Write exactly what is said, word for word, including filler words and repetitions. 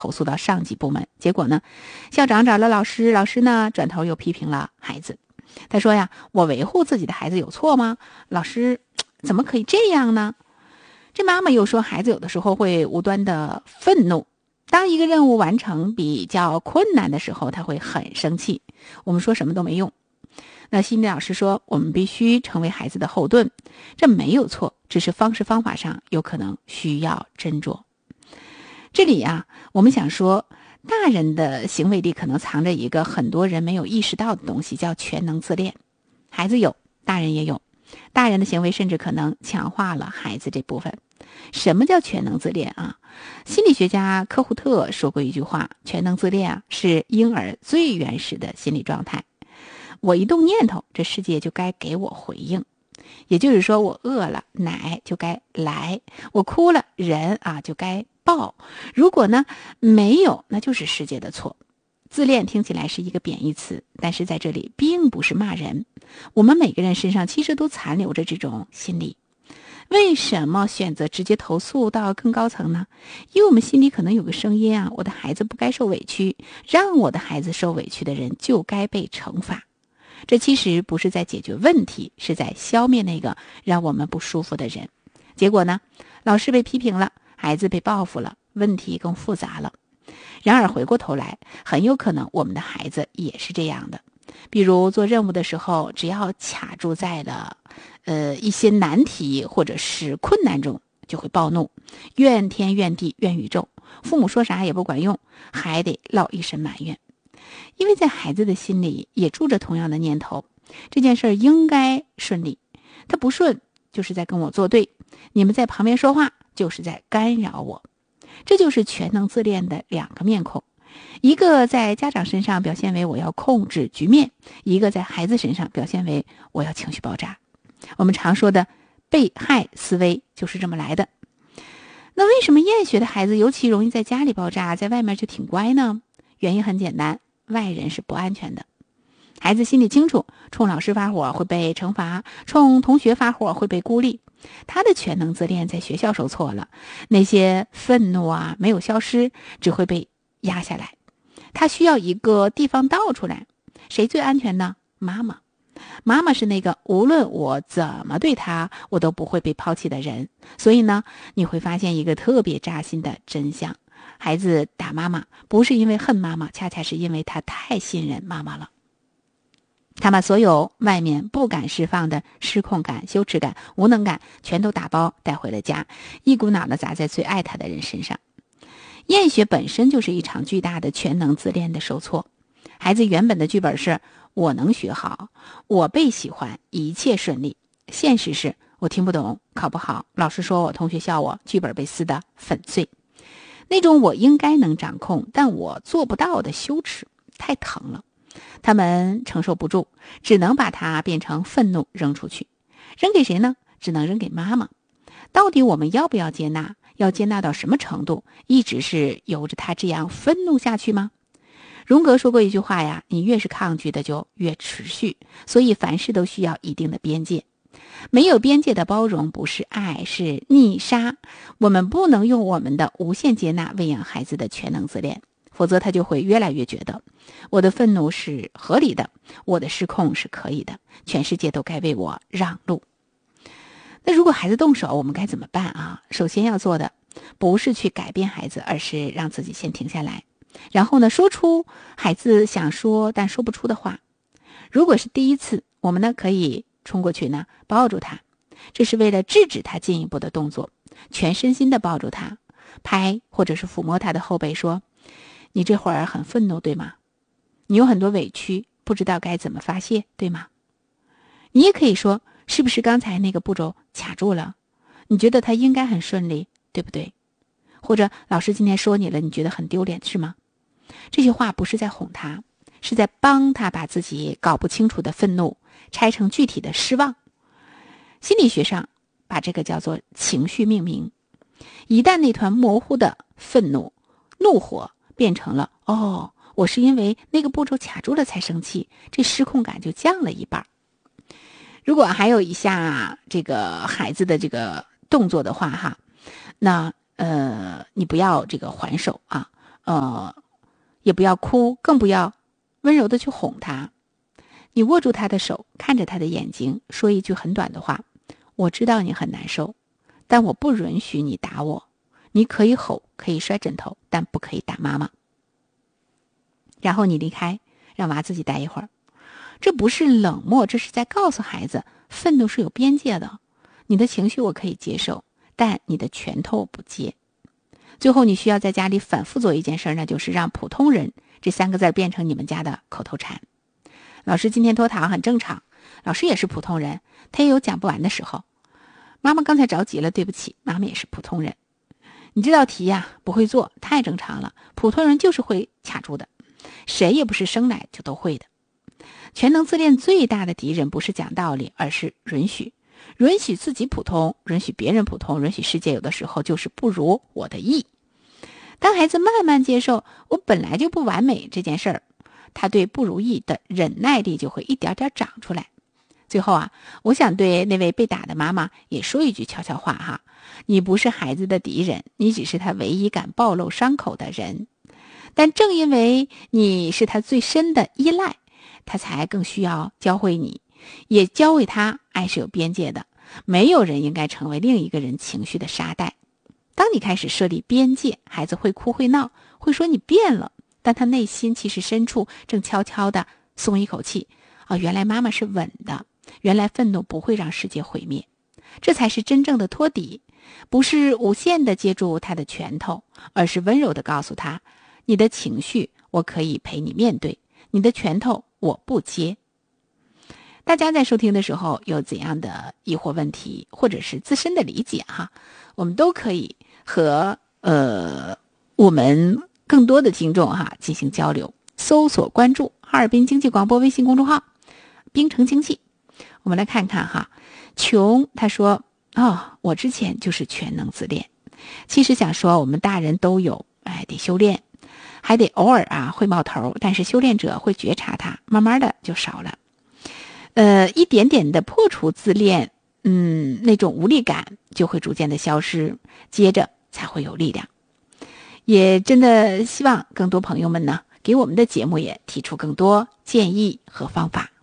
投诉到上级部门，结果呢，校长找了老师，老师呢转头又批评了孩子。他说呀，我维护自己的孩子有错吗？老师怎么可以这样呢？这妈妈又说，孩子有的时候会无端的愤怒，当一个任务完成比较困难的时候，他会很生气。我们说什么都没用。那心理老师说，我们必须成为孩子的后盾，这没有错，只是方式方法上有可能需要斟酌。这里啊，我们想说，大人的行为里可能藏着一个很多人没有意识到的东西，叫全能自恋。孩子有，大人也有，大人的行为甚至可能强化了孩子这部分。什么叫全能自恋啊？心理学家科胡特说过一句话，全能自恋啊，是婴儿最原始的心理状态。我一动念头，这世界就该给我回应。也就是说，我饿了，奶就该来；我哭了，人啊就该抱。如果呢没有，那就是世界的错。自恋听起来是一个贬义词，但是在这里并不是骂人。我们每个人身上其实都残留着这种心理。为什么选择直接投诉到更高层呢？因为我们心里可能有个声音啊，我的孩子不该受委屈，让我的孩子受委屈的人就该被惩罚。这其实不是在解决问题，是在消灭那个让我们不舒服的人。结果呢，老师被批评了，孩子被报复了，问题更复杂了。然而回过头来，很有可能我们的孩子也是这样的。比如做任务的时候，只要卡住在了呃一些难题或者是困难中，就会暴怒，怨天怨地怨宇宙，父母说啥也不管用，还得落一身埋怨。因为在孩子的心里也住着同样的念头，这件事应该顺利，他不顺就是在跟我作对，你们在旁边说话就是在干扰我。这就是全能自恋的两个面孔，一个在家长身上表现为我要控制局面，一个在孩子身上表现为我要情绪爆炸。我们常说的被害思维就是这么来的。那为什么厌学的孩子尤其容易在家里爆炸，在外面就挺乖呢？原因很简单，外人是不安全的。孩子心里清楚，冲老师发火会被惩罚，冲同学发火会被孤立。他的全能自恋在学校受挫了，那些愤怒啊没有消失，只会被压下来。他需要一个地方倒出来。谁最安全呢？妈妈。妈妈是那个无论我怎么对他，我都不会被抛弃的人。所以呢，你会发现一个特别扎心的真相。孩子打妈妈不是因为恨妈妈，恰恰是因为他太信任妈妈了。他把所有外面不敢释放的失控感、羞耻感、无能感全都打包带回了家，一股脑的砸在最爱他的人身上。厌学本身就是一场巨大的全能自恋的受挫。孩子原本的剧本是我能学好，我被喜欢，一切顺利。现实是我听不懂，考不好，老师说我，同学笑我，剧本被撕得粉碎。那种我应该能掌控，但我做不到的羞耻太疼了，他们承受不住，只能把它变成愤怒扔出去。扔给谁呢？只能扔给妈妈。到底我们要不要接纳？要接纳到什么程度？一直是由着他这样愤怒下去吗？荣格说过一句话呀，你越是抗拒的就越持续，所以凡事都需要一定的边界。没有边界的包容不是爱，是逆杀。我们不能用我们的无限接纳喂养孩子的全能自恋，否则他就会越来越觉得我的愤怒是合理的，我的失控是可以的，全世界都该为我让路。那如果孩子动手，我们该怎么办啊？首先要做的不是去改变孩子，而是让自己先停下来，然后呢，说出孩子想说但说不出的话。如果是第一次，我们呢可以冲过去呢抱住他，这是为了制止他进一步的动作，全身心的抱住他，拍或者是抚摸他的后背，说你这会儿很愤怒对吗？你有很多委屈，不知道该怎么发泄对吗？你也可以说，是不是刚才那个步骤卡住了？你觉得他应该很顺利对不对？或者老师今天说你了，你觉得很丢脸是吗？这些话不是在哄他，是在帮他把自己搞不清楚的愤怒拆成具体的失望。心理学上把这个叫做情绪命名。一旦那团模糊的愤怒、怒火变成了哦，我是因为那个步骤卡住了才生气，这失控感就降了一半。如果还有一下这个孩子的这个动作的话哈，那呃，你不要这个还手啊， 呃，也不要哭，更不要温柔的去哄他。你握住他的手，看着他的眼睛，说一句很短的话：我知道你很难受，但我不允许你打我。你可以吼，可以摔枕头，但不可以打妈妈。然后你离开，让娃自己待一会儿。这不是冷漠，这是在告诉孩子，愤怒是有边界的。你的情绪我可以接受，但你的拳头我不接。最后你需要在家里反复做一件事，那就是让普通人这三个字变成你们家的口头禅。老师今天拖堂很正常，老师也是普通人，他也有讲不完的时候。妈妈刚才着急了，对不起，妈妈也是普通人。你这道题呀、啊、不会做，太正常了，普通人就是会卡住的，谁也不是生来就都会的。全能自恋最大的敌人不是讲道理，而是允许。允许自己普通，允许别人普通，允许世界有的时候就是不如我的意。当孩子慢慢接受我本来就不完美这件事儿，他对不如意的忍耐力就会一点点长出来。最后啊，我想对那位被打的妈妈也说一句悄悄话哈，你不是孩子的敌人，你只是他唯一敢暴露伤口的人。但正因为你是他最深的依赖，他才更需要教会你，也教会他爱是有边界的。没有人应该成为另一个人情绪的沙袋。当你开始设立边界，孩子会哭会闹，会说你变了，但他内心其实深处正悄悄地松一口气啊，原来妈妈是稳的，原来愤怒不会让世界毁灭。这才是真正的托底，不是无限地接住他的拳头，而是温柔地告诉他，你的情绪我可以陪你面对，你的拳头我不接。大家在收听的时候有怎样的疑惑问题，或者是自身的理解哈，我们都可以和呃我们更多的听众哈进行交流。搜索关注哈尔滨经济广播微信公众号冰城经济。我们来看看哈，琼他说哦，我之前就是全能自恋。其实想说我们大人都有，哎，得修炼，还得偶尔啊会冒头，但是修炼者会觉察它，慢慢的就少了。呃，一点点的破除自恋，嗯，那种无力感就会逐渐的消失，接着才会有力量。也真的希望更多朋友们呢，给我们的节目也提出更多建议和方法。